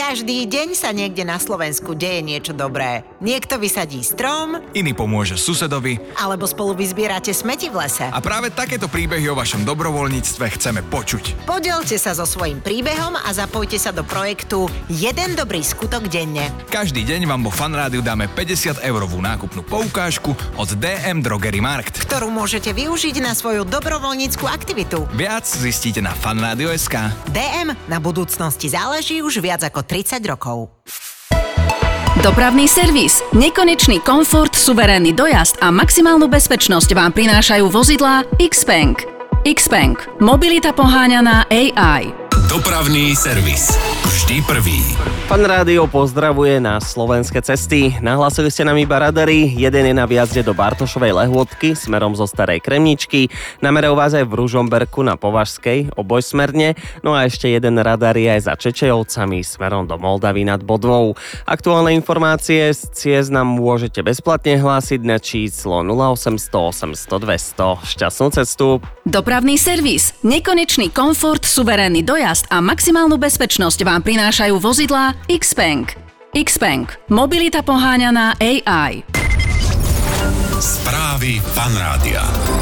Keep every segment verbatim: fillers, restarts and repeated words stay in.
Každý deň sa niekde na Slovensku deje niečo dobré. Niekto vysadí strom, iný pomôže susedovi, alebo spolu vyzbierate smeti v lese. a práve takéto príbehy o vašom dobrovoľníctve chceme počuť. Podielte sa so svojím príbehom a zapojte sa do projektu Jeden dobrý skutok denne. Každý deň vám vo Fanrádiu dáme päťdesiat eurovú nákupnú poukážku od dé em Drogery Markt, Ktorú môžete využiť na svoju dobrovoľnícku aktivitu. Viac zistíte na fanradio bodka es ká. dé em na budúcnosti záleží už viac ako tridsať rokov. Dopravný servis, nekonečný komfort, suverénny dojazd a maximálnu bezpečnosť vám prinášajú vozidlá X-Bank. X-Bank. Mobilita poháňaná á í. Dopravný servis. Vždy prvý. Fan Rádio pozdravuje na slovenské cesty. Nahlásili ste nám iba radary. Jeden je na viazde do Bartošovej Lehôtky smerom zo Starej Kremničky. Namerajú vás aj v Ružomberku na Považskej obojsmerne. No a ešte jeden radar je aj za Čečejovcami smerom do Moldavy nad Bodvou. Aktuálne informácie z ciest nám môžete bezplatne hlásiť na číslo nula osemsto osemsto dvesto. Šťastnú cestu. Dopravný servis, nekonečný komfort, suverénny dojazd a maximálnu bezpečnosť vám prinášajú vozidlá X-Bank. X-Bank. Mobilita poháňaná á í. Správy Fan Rádia.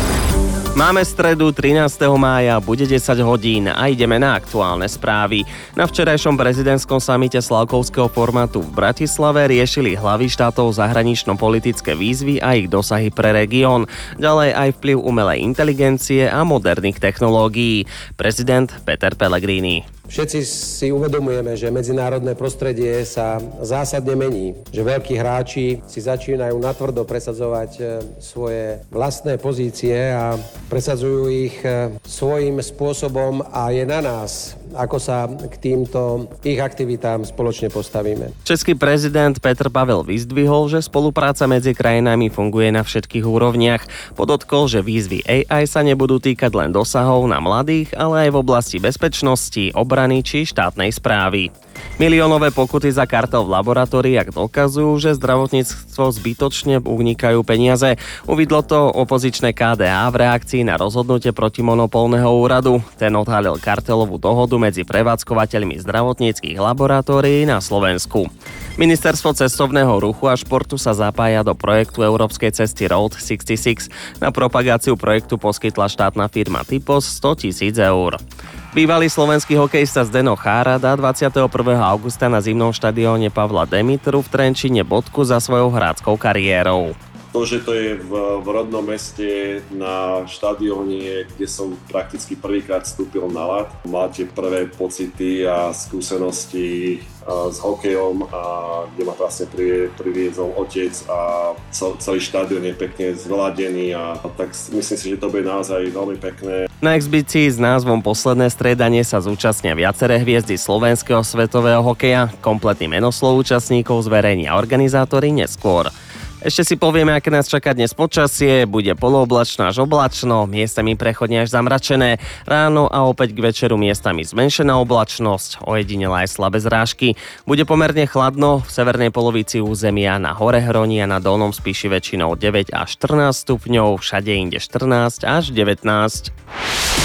Máme stredu trinásteho mája, bude desať hodín a ideme na aktuálne správy. Na včerajšom prezidentskom samite slavkovského formátu v Bratislave riešili hlavy štátov zahranično-politické výzvy a ich dosahy pre región. Ďalej aj vplyv umelej inteligencie a moderných technológií. Prezident Peter Pellegrini. Všetci si uvedomujeme, že medzinárodné prostredie sa zásadne mení, že veľkí hráči si začínajú natvrdo presadzovať svoje vlastné pozície a presadzujú ich svojím spôsobom a je na nás, ako sa k týmto ich aktivitám spoločne postavíme. Český prezident Petr Pavel vyzdvihol, že spolupráca medzi krajinami funguje na všetkých úrovniach. Podotkol, že výzvy á í sa nebudú týkať len dosahov na mladých, ale aj v oblasti bezpečnosti, obrany či štátnej správy. Miliónové pokuty za kartel v laboratóriách dokazujú, že zdravotníctvo zbytočne unikajú peniaze. Uvidlo to opozičné ká dé á v reakcii na rozhodnutie protimonopolného úradu. Ten odhalil kartelovú dohodu medzi prevádzkovateľmi zdravotníckych laboratórií na Slovensku. Ministerstvo cestovného ruchu a športu sa zapája do projektu európskej cesty Road šesťdesiatšesť. Na propagáciu projektu poskytla štátna firma Typos sto tisíc eur. Bývalý slovenský hokejista Zdeno Chára dá dvadsiateho prvého augusta na zimnom štadióne Pavla Demitru v Trenčine bodku za svojou hráčskou kariérou. To, že to je v, v rodnom meste na štadióne, kde som prakticky prvýkrát vstúpil na ľad, máte prvé pocity a skúsenosti a, s hokejom, a kde ma vlastne pri, priviezol otec a cel, celý štadión je pekne zvladený a, a tak myslím si, že to bude naozaj veľmi pekné. Na exhibícii s názvom Posledné striedanie sa zúčastnia viaceré hviezdy slovenského svetového hokeja. Kompletný menoslov účastníkov zverejnia organizátori neskôr. Ešte si povieme, aké nás čaká dnes počasie. Bude polooblačno až oblačno, miestami prechodne až zamračené. Ráno a opäť k večeru miestami zmenšená oblačnosť, ojedinelé aj slabé zrážky. Bude pomerne chladno, v severnej polovici územia na hore Hroni a na Dolnom Spiši väčšinou deväť až štrnásť stupňov, všade inde štrnásť až devätnásť.